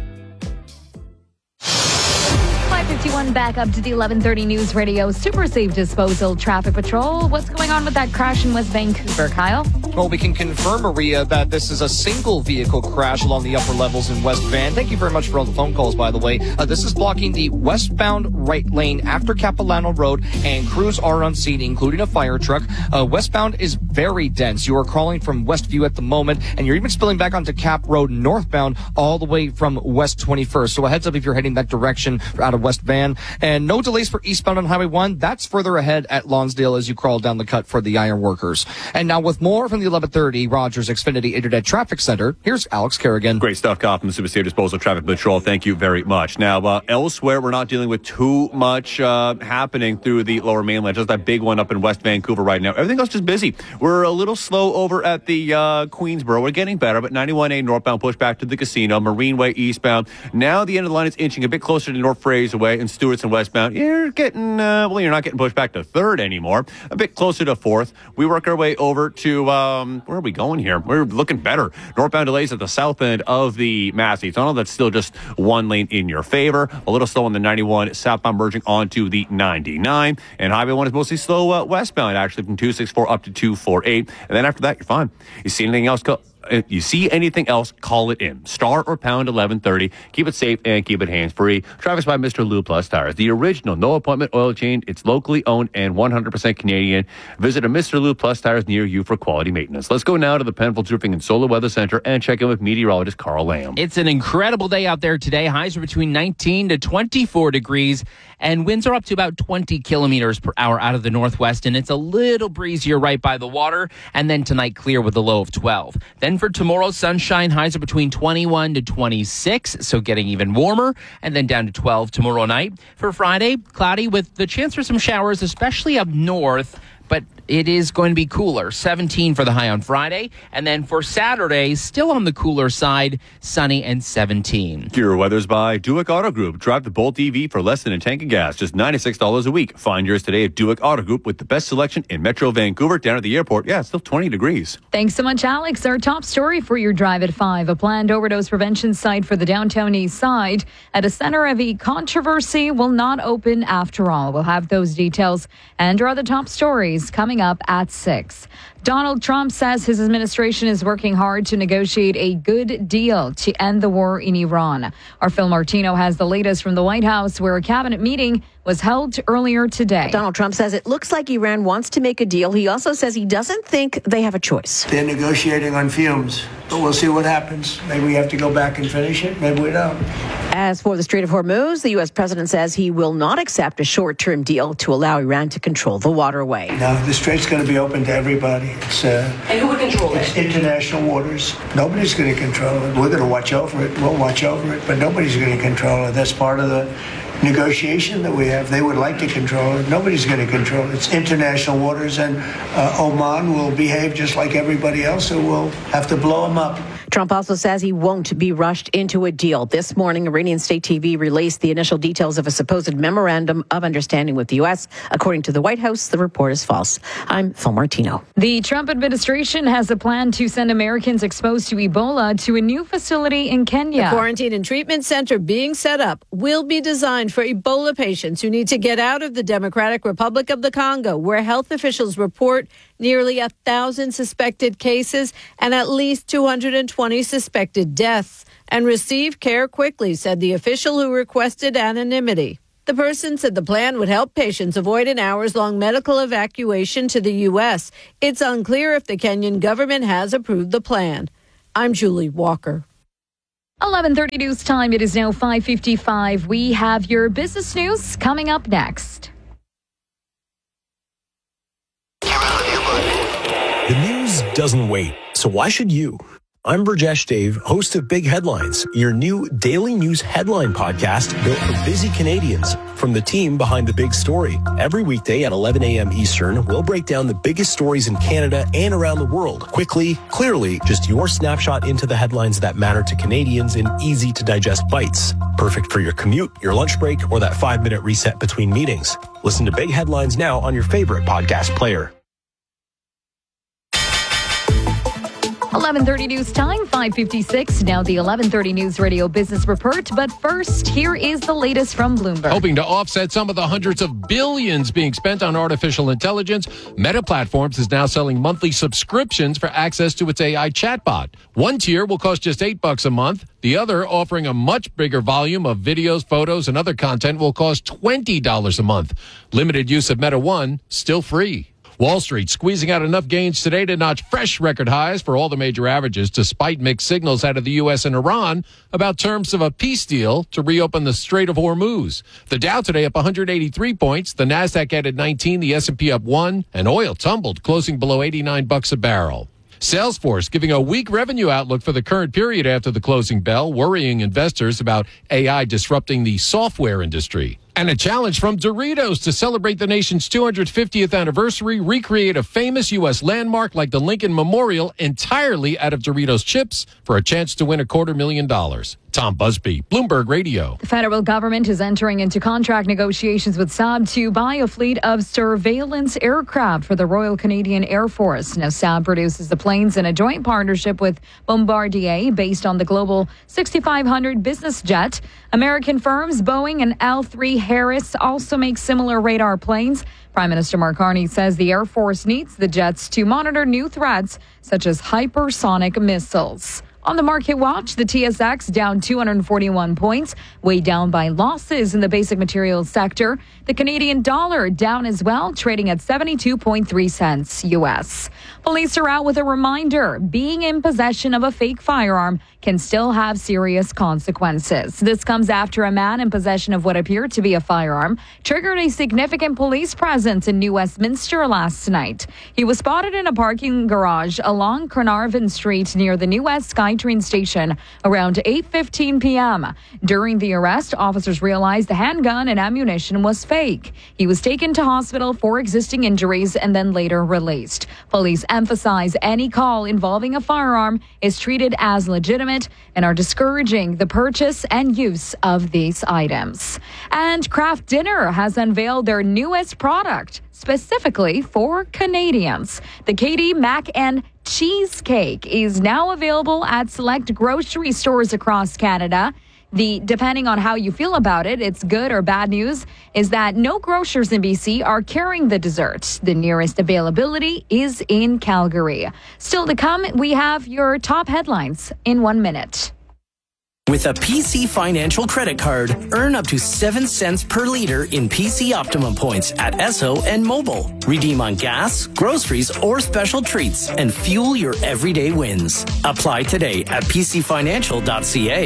5:51 back up to the 11:30 News Radio Super Safe Disposal Traffic Patrol. What's going on with that crash in West Vancouver, Kyle? Well, we can confirm, Maria, that this is a single vehicle crash along the upper levels in West Van. Thank you very much for all the phone calls, by the way. This is blocking the westbound right lane after Capilano Road, and crews are on scene, including a fire truck. Westbound is very dense. You are crawling from Westview at the moment, and you're even spilling back onto Cap Road northbound all the way from West 21st. So a heads up if you're heading that direction out of West Van. And no delays for eastbound on Highway 1. That's further ahead at Lonsdale as you crawl down the cut for the iron workers. And now with more from the 1130 Rogers Xfinity Internet Traffic Center, here's Alex Kerrigan. Great stuff, Cop, from the Super Safe Disposal Traffic Patrol. Thank you very much. Now, elsewhere, we're not dealing with too much happening through the lower mainland. Just that big one up in West Vancouver right now. Everything else is busy. We're a little slow over at the Queensboro. We're getting better, but 91A northbound push back to the casino. Marineway eastbound. Now the end of the line is inching a bit closer to North Fraser Way and Stewart's and westbound. You're getting, you're not getting pushed back to third anymore. A bit closer to fourth. We work our way over to, where are we going here? We're looking better. Northbound delays at the south end of the Massey Tunnel. That's still just one lane in your favor. A little slow on the 91 southbound merging onto the 99. And Highway 1 is mostly slow westbound, actually, from 264 up to 248. And then after that, you're fine. You see anything else? You see anything else, call it in. Star or pound 1130. Keep it safe and keep it hands-free. Traffic's by Mr. Lube Plus Tires, the original no-appointment oil change. It's locally owned and 100% Canadian. Visit a Mr. Lube Plus Tires near you for quality maintenance. Let's go now to the Penfolds Roofing and Solar Weather Center and check in with meteorologist Carl Lamb. It's an incredible day out there today. Highs are between 19 to 24 degrees, and winds are up to about 20 kilometers per hour out of the northwest, and it's a little breezier right by the water. And then tonight, clear with a low of 12. Then for tomorrow, sunshine, highs are between 21 to 26, so getting even warmer, and then down to 12 tomorrow night. For Friday, cloudy with the chance for some showers, especially up north, but it is going to be cooler. 17 for the high on Friday. And then for Saturday, still on the cooler side, sunny and 17. Your weather's by Duick Auto Group. Drive the Bolt EV for less than a tank of gas, just $96 a week. Find yours today at Duick Auto Group with the best selection in Metro Vancouver. Down at the airport, it's still 20 degrees. Thanks so much, Alex. Our top story for your drive at 5. A planned overdose prevention site for the downtown east side at a center of a controversy will not open after all. We'll have those details and our other top stories coming up at 6. Donald Trump says his administration is working hard to negotiate a good deal to end the war in Iran. Our Phil Martino has the latest from the White House, where a cabinet meeting was held earlier today. Donald Trump says it looks like Iran wants to make a deal. He also says he doesn't think they have a choice. They're negotiating on fumes, but we'll see what happens. Maybe we have to go back and finish it. Maybe we don't. As for the Strait of Hormuz, the U.S. president says he will not accept a short-term deal to allow Iran to control the waterway. Now, the strait's going to be open to everybody. And who would control it? It's international waters. Nobody's going to control it. We're going to watch over it. We'll watch over it, but nobody's going to control it. That's part of the negotiation that we have. They would like to control it. Nobody's going to control it. It's international waters, and Oman will behave just like everybody else, so we'll have to blow them up. Trump also says he won't be rushed into a deal. This morning, Iranian state TV released the initial details of a supposed memorandum of understanding with the U.S. According to the White House, the report is false. I'm Phil Martino. The Trump administration has a plan to send Americans exposed to Ebola to a new facility in Kenya. The quarantine and treatment center being set up will be designed for Ebola patients who need to get out of the Democratic Republic of the Congo, where health officials report nearly 1,000 suspected cases and at least 220 suspected deaths, and receive care quickly, said the official who requested anonymity. The person said the plan would help patients avoid an hours-long medical evacuation to the U.S. It's unclear if the Kenyan government has approved the plan. I'm Julie Walker. 11:30 news time. It is now 5:55. We have your business news coming up next. The news doesn't wait, so why should you? I'm Burjesh Dave, host of Big Headlines, your new daily news headline podcast built for busy Canadians from the team behind the big story. Every weekday at 11 a.m. Eastern, we'll break down the biggest stories in Canada and around the world. Quickly, clearly, just your snapshot into the headlines that matter to Canadians in easy-to-digest bites. Perfect for your commute, your lunch break, or that 5-minute reset between meetings. Listen to Big Headlines now on your favorite podcast player. 11:30 news time, 5:56. Now the 11:30 News Radio Business Report. But first, here is the latest from Bloomberg. Hoping to offset some of the hundreds of billions being spent on artificial intelligence, Meta Platforms is now selling monthly subscriptions for access to its AI chatbot. One tier will cost just $8 a month. The other, offering a much bigger volume of videos, photos, and other content, will cost $20 a month. Limited use of Meta One, still free. Wall Street squeezing out enough gains today to notch fresh record highs for all the major averages, despite mixed signals out of the U.S. and Iran about terms of a peace deal to reopen the Strait of Hormuz. The Dow today up 183 points, the Nasdaq added 19, the S&P up 1, and oil tumbled, closing below $89 a barrel. Salesforce giving a weak revenue outlook for the current period after the closing bell, worrying investors about AI disrupting the software industry. And a challenge from Doritos to celebrate the nation's 250th anniversary, recreate a famous U.S. landmark like the Lincoln Memorial entirely out of Doritos chips for a chance to win $250,000. Tom Busby, Bloomberg Radio. The federal government is entering into contract negotiations with Saab to buy a fleet of surveillance aircraft for the Royal Canadian Air Force. Now, Saab produces the planes in a joint partnership with Bombardier based on the Global 6500 business jet. American firms Boeing and L3 Harris also make similar radar planes. Prime Minister Mark Carney says the Air Force needs the jets to monitor new threats such as hypersonic missiles. On the market watch, the TSX down 241 points, weighed down by losses in the basic materials sector. The Canadian dollar down as well, trading at 72.3 cents U.S. Police are out with a reminder. Being in possession of a fake firearm can still have serious consequences. This comes after a man in possession of what appeared to be a firearm triggered a significant police presence in New Westminster last night. He was spotted in a parking garage along Carnarvon Street near the New West SkyTrain station around 8:15 p.m. During the arrest, officers realized the handgun and ammunition was fake. He was taken to hospital for existing injuries and then later released. Police emphasize any call involving a firearm is treated as legitimate and are discouraging the purchase and use of these items. And Kraft Dinner has unveiled their newest product specifically for Canadians. The Katie Mac and Cheesecake is now available at select grocery stores across Canada. Depending on how you feel about it, it's good or bad news, is that no grocers in BC are carrying the dessert. The nearest availability is in Calgary. Still to come, we have your top headlines in 1 minute. With a PC Financial credit card, earn up to 7 cents per liter in PC Optimum points at Esso and Mobile. Redeem on gas, groceries, or special treats and fuel your everyday wins. Apply today at pcfinancial.ca.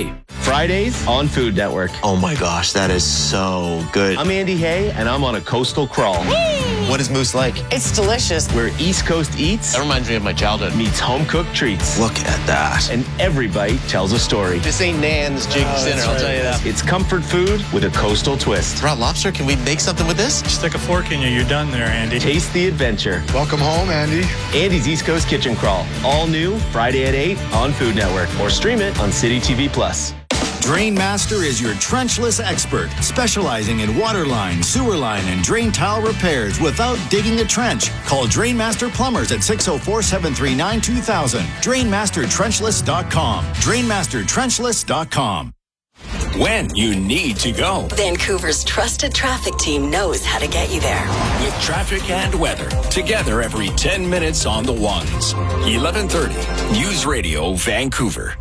Fridays on Food Network. Oh my gosh, that is so good. I'm Andy Hay, and I'm on a coastal crawl. What is Moose like? It's delicious. Where East Coast eats That reminds me of my childhood. meets home-cooked treats. Look at that. And every bite tells a story. This ain't Nan's Jig's dinner, I'll tell you that. It's comfort food with a coastal twist. Raw lobster, can we make something with this? Stick a fork in you, you're done there, Andy. Taste the adventure. Welcome home, Andy. Andy's East Coast Kitchen Crawl. All new Friday at 8 on Food Network. Or stream it on City TV Plus. Drainmaster is your trenchless expert, specializing in water line, sewer line, and drain tile repairs without digging a trench. Call Drainmaster Plumbers at 604-739-2000. DrainmasterTrenchless.com. DrainmasterTrenchless.com. When you need to go. Vancouver's trusted traffic team knows how to get you there. With traffic and weather. Together every 10 minutes on the ones. 1130 News Radio Vancouver.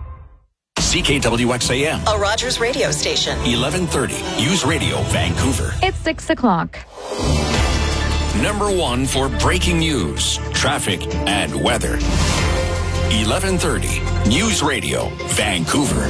CKWXAM. A Rogers radio station. 1130 News Radio Vancouver. It's 6 o'clock. Number one for breaking news, traffic, and weather. 1130 News Radio Vancouver.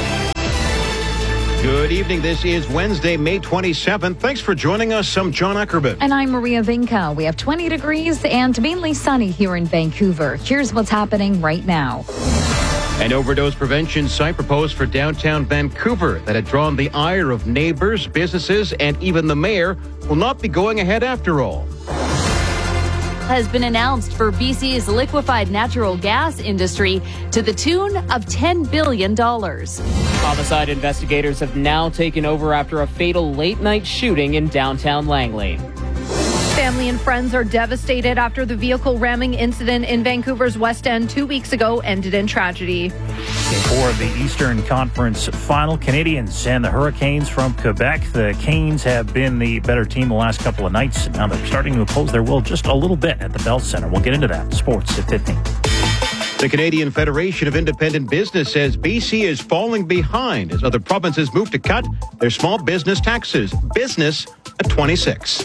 Good evening. This is Wednesday, May 27th. Thanks for joining us. I'm John Ackerman. And I'm Maria Vinca. We have 20 degrees and mainly sunny here in Vancouver. Here's what's happening right now. An overdose prevention site proposed for downtown Vancouver that had drawn the ire of neighbors, businesses, and even the mayor will not be going ahead after all. Has been announced for BC's liquefied natural gas industry to the tune of $10 billion. Homicide investigators have now taken over after a fatal late-night shooting in downtown Langley. Family and friends are devastated after the vehicle ramming incident in Vancouver's West End 2 weeks ago ended in tragedy. Game 4 of the Eastern Conference Final, Canadians and the Hurricanes from Quebec. The Canes have been the better team the last couple of nights. Now they're starting to oppose their will just a little bit at the Bell Center. We'll get into that. Sports at 15. The Canadian Federation of Independent Business says BC is falling behind as other provinces move to cut their small business taxes. Business at 26.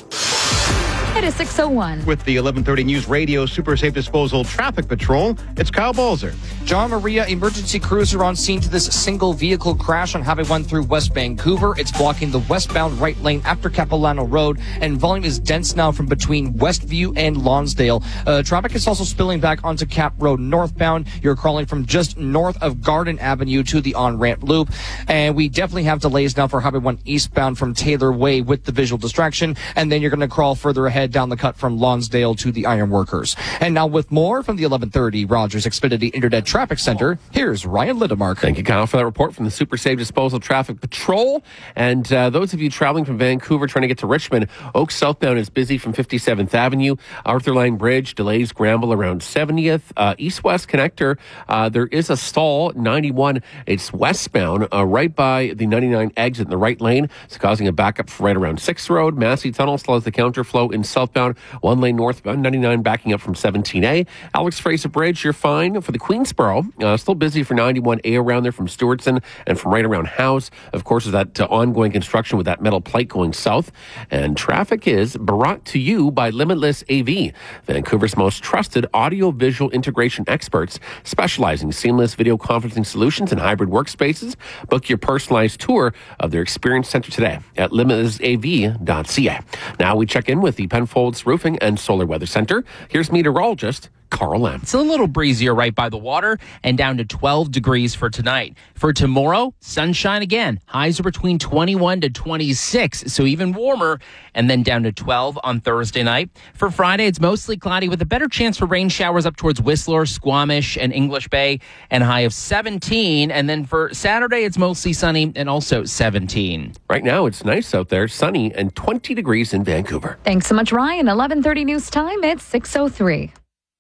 It is 6:01. With the 1130 News Radio Super Safe Disposal Traffic Patrol, it's Kyle Balzer. John Maria, emergency crews are on scene to this single vehicle crash on Highway 1 through West Vancouver. It's blocking the westbound right lane after Capilano Road, and volume is dense now from between Westview and Lonsdale. Traffic is also spilling back onto Cap Road northbound. You're crawling from just north of Garden Avenue to the on-ramp loop. And we definitely have delays now for Highway 1 eastbound from Taylor Way with the visual distraction. And then you're going to crawl further ahead down the cut from Lonsdale to the Ironworkers. And now with more from the 1130 Rogers Xfinity Internet Traffic Center, here's Ryan Lidemark. Thank you, Kyle, for that report from the Super Safe Disposal Traffic Patrol. And those of you traveling from Vancouver trying to get to Richmond, Oak southbound is busy from 57th Avenue. Arthur Line Bridge delays Granville around 70th. East-West Connector, there is a stall, 91. It's westbound, right by the 99 exit in the right lane. It's causing a backup for right around 6th Road. Massey Tunnel slows the counterflow in southbound. One lane northbound, 99 backing up from 17A. Alex Fraser Bridge, you're fine for the Queensboro. Still busy for 91A around there from Stewartson and from right around House. Of course, is that ongoing construction with that metal plate going south. And traffic is brought to you by Limitless AV, Vancouver's most trusted audio-visual integration experts, specializing in seamless video conferencing solutions and hybrid workspaces. Book your personalized tour of their experience center today at limitlessav.ca. Now we check in with the Penfolds Roofing and Solar Weather Center. Here's meteorologist Carl Lamb. It's a little breezier right by the water and down to 12 degrees for tonight. For tomorrow, sunshine again. Highs are between 21 to 26, so even warmer, and then down to 12 on Thursday night. For Friday, it's mostly cloudy with a better chance for rain showers up towards Whistler, Squamish, and English Bay, and a high of 17. And then for Saturday, it's mostly sunny and also 17. Right now, it's nice out there, sunny, and 20 degrees in Vancouver. Thanks so much, Ryan. 11:30 news time. It's 6:03.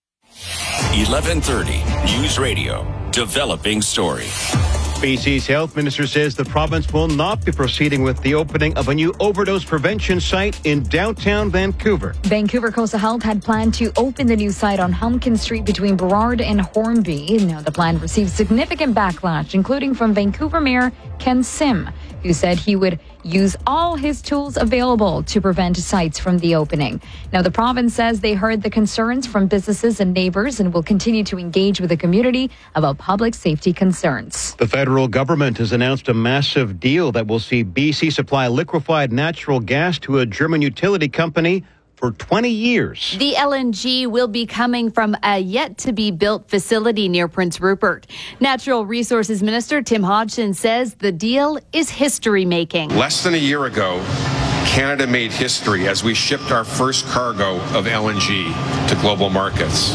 1130 News Radio, developing story. BC's health minister says the province will not be proceeding with the opening of a new overdose prevention site in downtown Vancouver. Vancouver Coastal Health had planned to open the new site on Humpkin Street between Burrard and Hornby. Now, the plan received significant backlash, including from Vancouver Mayor Ken Sim, who said he would use all his tools available to prevent sites from the opening. Now, the province says they heard the concerns from businesses and neighbors and will continue to engage with the community about public safety concerns. The federal government has announced a massive deal that will see BC supply liquefied natural gas to a German utility company for 20 years. The LNG will be coming from a yet-to-be-built facility near Prince Rupert. Natural Resources Minister Tim Hodgson says the deal is history-making. Less than a year ago, Canada made history as we shipped our first cargo of LNG to global markets.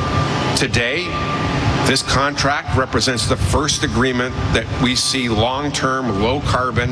Today, this contract represents the first agreement that we see long-term, low-carbon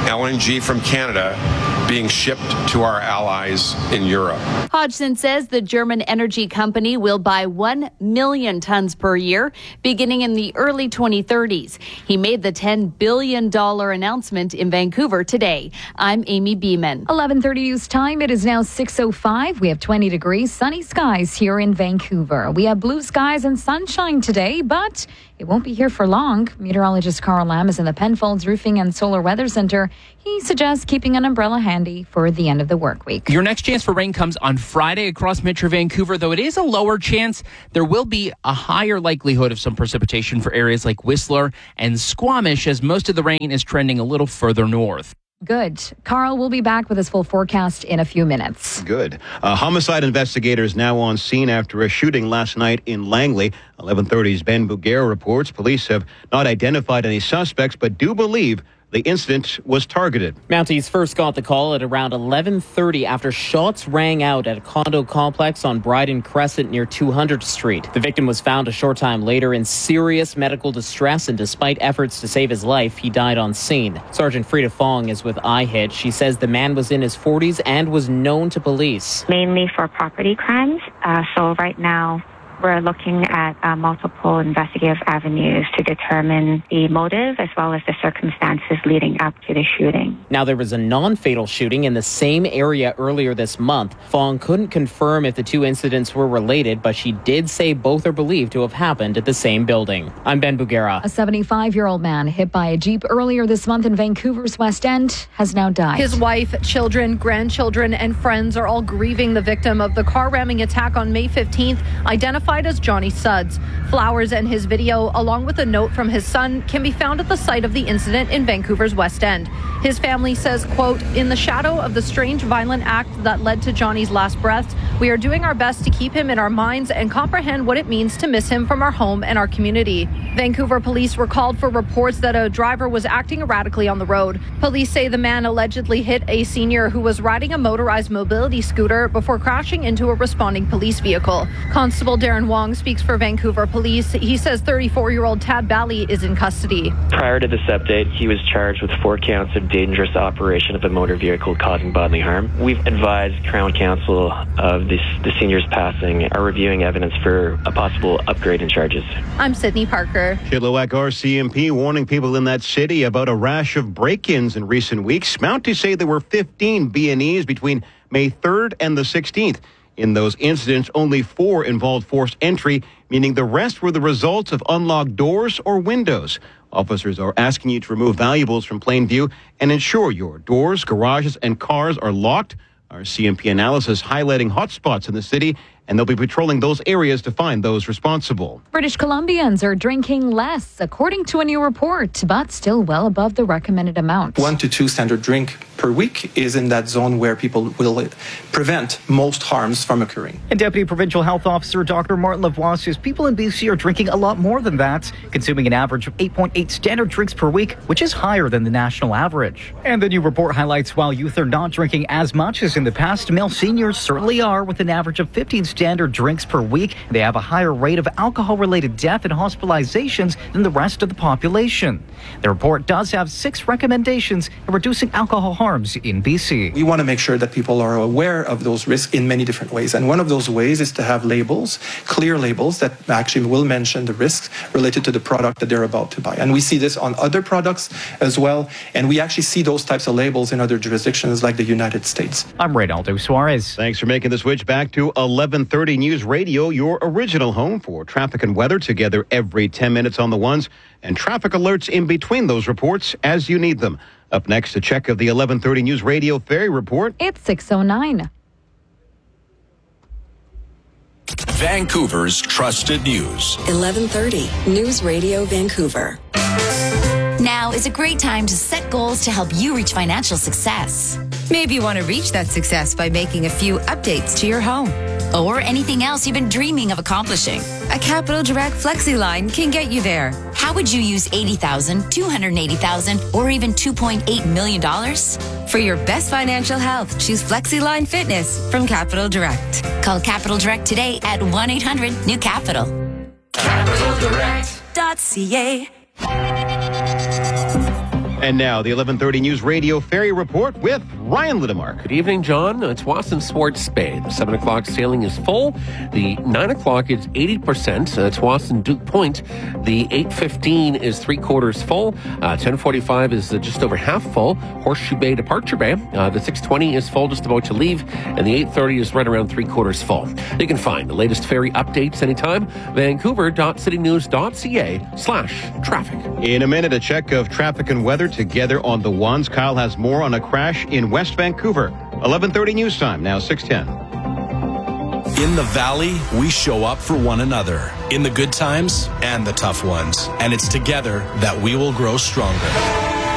LNG from Canada being shipped to our allies in Europe. Hodgson says the German energy company will buy 1 million tons per year, beginning in the early 2030s. He made the $10 billion announcement in Vancouver today. I'm Amy Beeman. 11:30 news time. It is now 6:05. We have 20 degrees, sunny skies here in Vancouver. We have blue skies and sunshine today, but it won't be here for long. Meteorologist Carl Lam is in the Penfolds Roofing and Solar Weather Center. He suggests keeping an umbrella handy for the end of the work week. Your next chance for rain comes on Friday across Metro Vancouver, though it is a lower chance. There will be a higher likelihood of some precipitation for areas like Whistler and Squamish, as most of the rain is trending a little further north. Good. Carl will be back with his full forecast in a few minutes. Good. Homicide investigators now on scene after a shooting last night in Langley. 11:30's Ben Bugera reports police have not identified any suspects, but do believe the incident was targeted. Mounties first got the call at around 11:30 after shots rang out at a condo complex on Bryden Crescent near 200th Street. The victim was found a short time later in serious medical distress, and despite efforts to save his life, he died on scene. Sergeant Frida Fong is with IHIT. She says the man was in his 40s and was known to police. Mainly for property crimes. So right now, we're looking at multiple investigative avenues to determine the motive as well as the circumstances leading up to the shooting. Now, there was a non-fatal shooting in the same area earlier this month. Fong couldn't confirm if the two incidents were related, but she did say both are believed to have happened at the same building. I'm Ben Bugera. A 75-year-old man hit by a Jeep earlier this month in Vancouver's West End has now died. His wife, children, grandchildren, and friends are all grieving the victim of the car ramming attack on May 15th, identified as Johnny Sudds. Flowers and his video, along with a note from his son, can be found at the site of the incident in Vancouver's West End. His family says, quote, "In the shadow of the strange violent act that led to Johnny's last breaths, we are doing our best to keep him in our minds and comprehend what it means to miss him from our home and our community." Vancouver police were called for reports that a driver was acting erratically on the road. Police say the man allegedly hit a senior who was riding a motorized mobility scooter before crashing into a responding police vehicle. Constable Darren Wong speaks for Vancouver Police. He says 34-year-old Tad Bally is in custody. Prior to this update, he was charged with 4 counts of dangerous operation of a motor vehicle causing bodily harm. We've advised Crown Counsel of the senior's passing, are reviewing evidence for a possible upgrade in charges. I'm Sydney Parker. Chilliwack RCMP warning people in that city about a rash of break-ins in recent weeks. Mounties say there were 15 B&Es between May 3rd and the 16th. In those incidents, only 4 involved forced entry, meaning the rest were the results of unlocked doors or windows. Officers are asking you to remove valuables from plain view and ensure your doors, garages, and cars are locked. Our CMP analysis highlighting hotspots in the city, and they'll be patrolling those areas to find those responsible. British Columbians are drinking less, according to a new report, but still well above the recommended amount. 1 to 2 standard drink per week is in that zone where people will prevent most harms from occurring. And Deputy Provincial Health Officer Dr. Martin Lavoie says people in BC are drinking a lot more than that, consuming an average of 8.8 standard drinks per week, which is higher than the national average. And the new report highlights while youth are not drinking as much as in the past, male seniors certainly are, with an average of 15 standard drinks per week. They have a higher rate of alcohol-related death and hospitalizations than the rest of the population. The report does have 6 recommendations in reducing alcohol harms in BC. We want to make sure that people are aware of those risks in many different ways. And one of those ways is to have labels, clear labels that actually will mention the risks related to the product that they're about to buy. And we see this on other products as well. And we actually see those types of labels in other jurisdictions like the United States. I'm Reynaldo Suarez. Thanks for making the switch back to 11:30 News Radio, your original home for traffic and weather, together every 10 minutes on the ones. and traffic alerts in between those reports as you need them. Up next, a check of the 11:30 News Radio Ferry Report. It's 6:09. Vancouver's trusted news. 11:30 News Radio Vancouver. Now is a great time to set goals to help you reach financial success. Maybe you want to reach that success by making a few updates to your home. Or anything else you've been dreaming of accomplishing. A Capital Direct FlexiLine can get you there. How would you use $80,000, $280,000, or even $2.8 million? For your best financial health, choose FlexiLine Fitness from Capital Direct. Call Capital Direct today at 1-800-NEW-CAPITAL. CapitalDirect.ca. And now, the 11:30 News Radio Ferry Report with Ryan Lidemark. Good evening, John. It's Tsawwassen Sports Spade. The 7 o'clock sailing is full. The 9 o'clock is 80%. Tsawwassen Duke Point. The 8:15 is 3/4 full. 10:45 is just over half full. Horseshoe Bay Departure Bay. The 6:20 is full, just about to leave. And the 8:30 is right around 3/4 full. You can find the latest ferry updates anytime. Vancouver.citynews.ca/traffic. In a minute, a check of traffic and weather together on the ones. Kyle has more on a crash in West Vancouver. 11:30 news time, now 6:10. In the Valley, we show up for one another in the good times and the tough ones. And it's together that we will grow stronger.